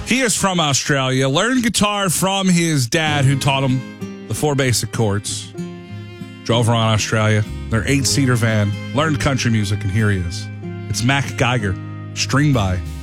He is from Australia, learned guitar from his dad who taught him the 4 basic chords. Drove around Australia, their 8-seater van, learned country music, and here he is. It's Mac Geiger, string by